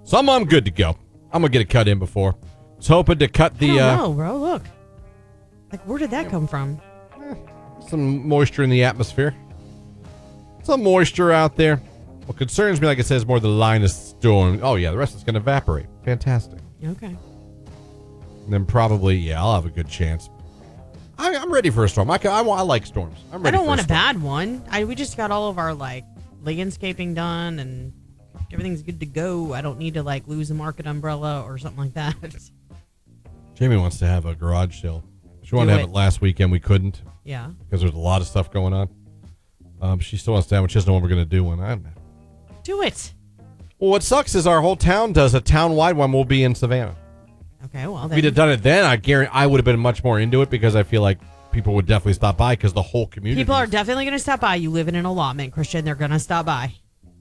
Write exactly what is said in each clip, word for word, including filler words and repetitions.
So I'm, I'm good to go. I'm going to get it cut in before. I was hoping to cut the... I don't uh, know, bro. Look. Like, where did that come from? Some moisture in the atmosphere. Some moisture out there. What concerns me, like it says, more the line of storm. Oh, yeah, the rest is going to evaporate. Fantastic. Okay. And then probably, yeah, I'll have a good chance. I, I'm ready for a storm. I, can, I, I like storms. I'm ready I don't for want a, a storm. bad one. I We just got all of our, like, landscaping done and everything's good to go. I don't need to, like, lose a market umbrella or something like that. Jamie wants to have a garage sale. She wanted Do to have it. it last weekend. We couldn't. Yeah. Because there's a lot of stuff going on. Um, she still wants to have it. She doesn't know when we're going to do one. I, Do it. well, what sucks is our whole town does a town-wide one. We'll be in Savannah. Okay, well, If then. we'd have done it then, I guarantee I would have been much more into it because I feel like people would definitely stop by because the whole community. People are definitely going to stop by. You live in an allotment, Christian. They're going to stop by.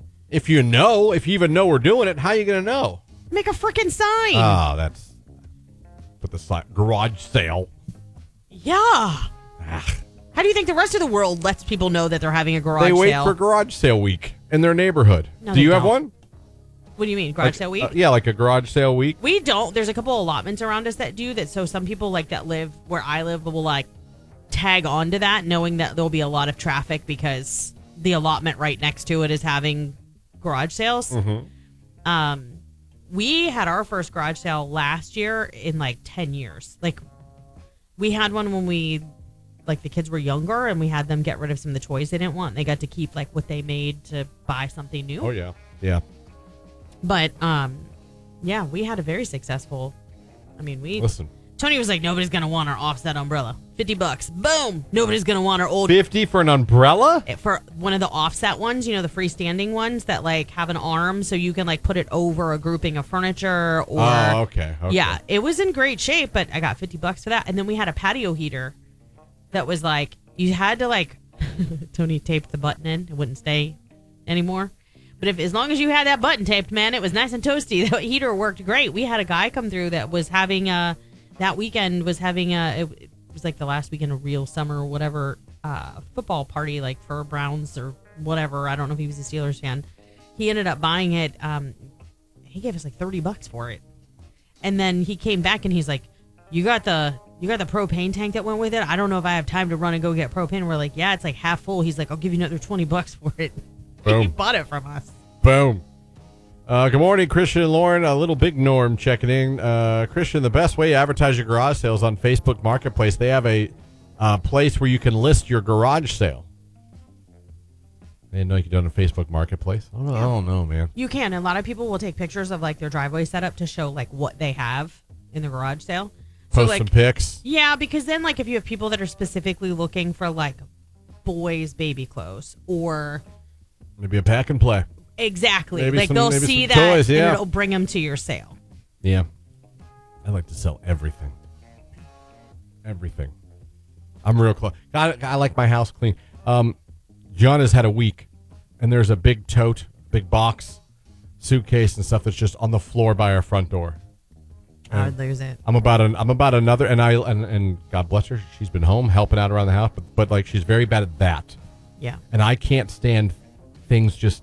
If you know, if you even know we're doing it, how are you going to know? Make a freaking sign. Oh, that's... Put the sign... Garage sale. yeah. Ah. How do you think the rest of the world lets people know that they're having a garage They wait sale? for garage sale week in their neighborhood. No, do they you have don't. one? What do you mean, garage Like, sale week? uh, yeah, like a garage sale week. We don't. There's a couple allotments around us that do that. So some people like that live where I live will like tag onto that, knowing that there'll be a lot of traffic because the allotment right next to it is having garage sales. Mm-hmm. Um, we had our first garage sale last year in like ten years. Like we had one when we, like the kids were younger and we had them get rid of some of the toys they didn't want. They got to keep like what they made to buy something new. Oh, yeah. Yeah. But, um, yeah, we had a very successful, I mean, we, Listen. Tony was like, nobody's going to want our offset umbrella. fifty bucks. Boom. Nobody's going to want our old, fifty for an umbrella? for one of the offset ones, you know, the freestanding ones that like have an arm so you can like put it over a grouping of furniture or. Oh, okay. okay. Yeah, it was in great shape, but I got fifty bucks for that. And then we had a patio heater that was like, you had to like, Tony taped the button in. It wouldn't stay anymore. But if as long as you had that button taped, man, it was nice and toasty. That heater worked great. We had a guy come through that was having a, that weekend was having a, it, it was like the last weekend of real summer or whatever, uh, football party, like for Browns or whatever. I don't know if he was a Steelers fan. He ended up buying it. Um, he gave us like thirty bucks for it. And then he came back and he's like, you got the, you got the propane tank that went with it? I don't know if I have time to run and go get propane. We're like, yeah, it's like half full. He's like, I'll give you another twenty bucks for it. Boom. He bought it from us. Boom. Uh, good morning, Christian and Lauren. A little big Norm checking in. Uh, Christian, the best way to advertise your garage sales on Facebook Marketplace, they have a uh, place where you can list your garage sale. I didn't know you could do it on Facebook Marketplace. I don't, I don't know, man. You can. A lot of people will take pictures of like their driveway setup to show like what they have in the garage sale. So, Post like, some pics. yeah, because then like if you have people that are specifically looking for like boys' baby clothes or Maybe a pack and play. exactly Maybe like some- they'll maybe see some that toys, yeah. and it'll bring them to your sale. Yeah. I like to sell everything. Everything. I'm real close. I, I like my house clean. Um, John has had a week, and there's a big tote, big box, suitcase, and stuff that's just on the floor by our front door. I would lose it. I'm about an, I'm about another, and I and, and God bless her, she's been home helping out around the house, but, but like she's very bad at that, Yeah. and I can't stand things just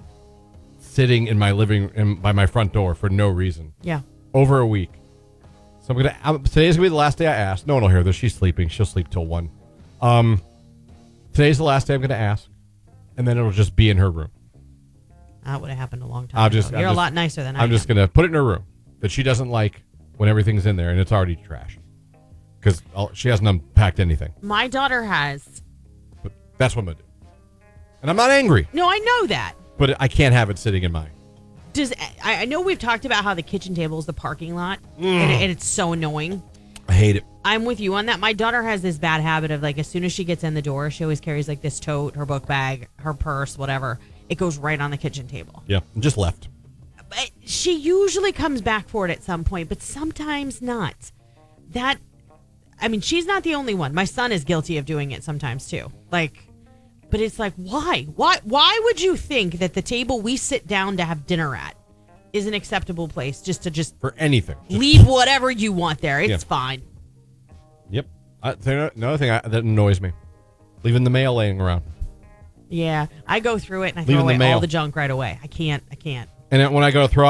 sitting in my living in, by my front door for no reason. Yeah. Over a week. So I'm gonna. I'm, today's gonna be the last day I ask. No one will hear this. She's sleeping. She'll sleep till one. Um, today's the last day I'm gonna ask, and then it'll just be in her room. That would have happened a long time I'll ago. just. You're I'm a just- lot nicer than I I'm just am. gonna put it in her room that she doesn't like when everything's in there and it's already trash because she hasn't unpacked anything. My daughter has. But that's what I'm gonna do. And I'm not angry, No, I know that. but I can't have it sitting in mine. Does I, I know we've talked about how the kitchen table is the parking lot, and, it, and it's so annoying. I hate it. I'm with you on that. My daughter has this bad habit of like as soon as she gets in the door, she always carries like this tote, her book bag, her purse, whatever. It goes right on the kitchen table. Yeah, just left. But she usually comes back for it at some point, but sometimes not. That, I mean, she's not the only one. My son is guilty of doing it sometimes too. Like, but it's like, why? Why? Why would you think that the table we sit down to have dinner at is an acceptable place just to just For anything. Just- leave whatever you want there? It's Yeah. fine. Yep. I, another thing I, that annoys me, leaving the mail laying around. Yeah, I go through it and I Leaving throw the away mail. all the junk right away. I can't. I can't. And then when I go to throw